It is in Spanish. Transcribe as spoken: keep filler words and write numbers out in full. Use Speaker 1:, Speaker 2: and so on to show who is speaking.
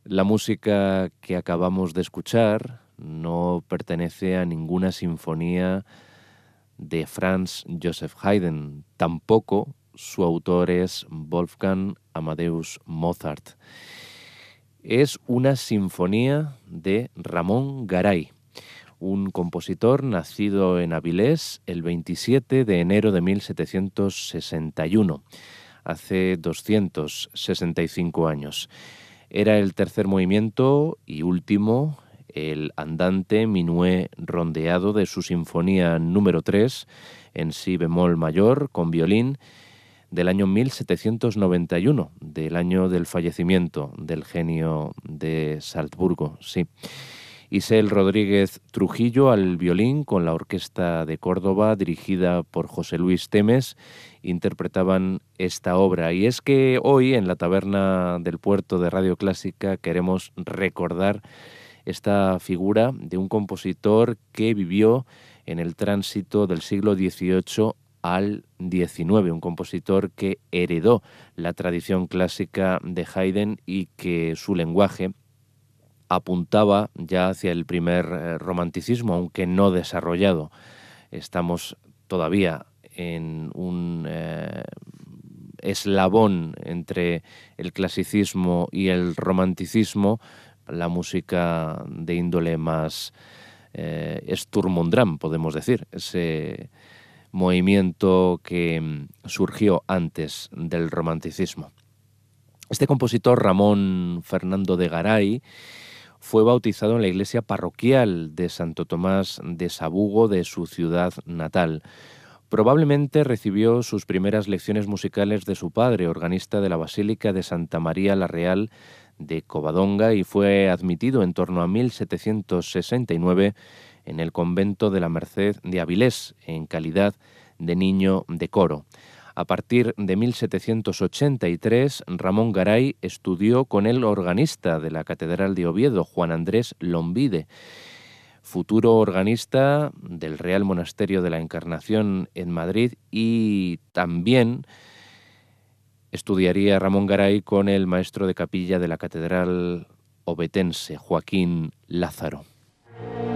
Speaker 1: La música que acabamos de escuchar no pertenece a ninguna sinfonía de Franz Joseph Haydn, tampoco su autor es Wolfgang Amadeus Mozart. Es una sinfonía de Ramón Garay, un compositor nacido en Avilés el veintisiete de enero de mil setecientos sesenta y uno, hace doscientos sesenta y cinco años. Era el tercer movimiento y último, el andante minué rondeado de su sinfonía número tres, en si bemol mayor, con violín, del año mil setecientos noventa y uno, del año del fallecimiento del genio de Salzburgo, sí. Isel Rodríguez Trujillo al violín, con la Orquesta de Córdoba, dirigida por José Luis Temes, interpretaban esta obra. Y es que hoy, en la Taberna del Puerto de Radio Clásica, queremos recordar esta figura de un compositor que vivió en el tránsito del siglo dieciocho al diecinueve, un compositor que heredó la tradición clásica de Haydn y que su lenguaje apuntaba ya hacia el primer eh, romanticismo, aunque no desarrollado. Estamos todavía en un eh, eslabón entre el clasicismo y el romanticismo, la música de índole más eh, Sturm und Drang, podemos decir, ese movimiento que surgió antes del romanticismo. Este compositor, Ramón Fernando de Garay, fue bautizado en la iglesia parroquial de Santo Tomás de Sabugo de su ciudad natal. Probablemente recibió sus primeras lecciones musicales de su padre, organista de la Basílica de Santa María la Real de Covadonga, y fue admitido en torno a mil setecientos sesenta y nueve en el convento de la Merced de Avilés, en calidad de niño de coro. A partir de mil setecientos ochenta y tres, Ramón Garay estudió con el organista de la Catedral de Oviedo, Juan Andrés Lombide, futuro organista del Real Monasterio de la Encarnación en Madrid, y también estudiaría Ramón Garay con el maestro de capilla de la Catedral ovetense, Joaquín Lázaro.